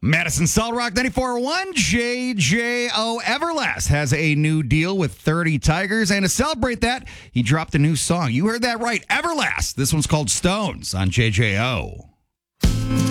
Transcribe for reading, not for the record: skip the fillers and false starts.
Madison Solid Rock 94.1, JJO Everlast has a new deal with 30 Tigers, and to celebrate that, he dropped a new song. You heard that right, Everlast. This one's called Stones on JJO.